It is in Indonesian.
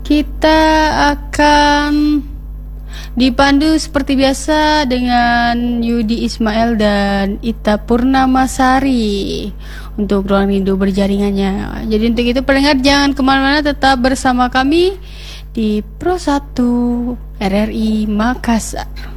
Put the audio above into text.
Kita akan dipandu seperti biasa dengan Yudi Ismail dan Ita Purnamasari untuk Ruang Rindu berjaringannya. Jadi untuk itu pendengar jangan kemana-mana, tetap bersama kami di Pro 1 RRI Makassar.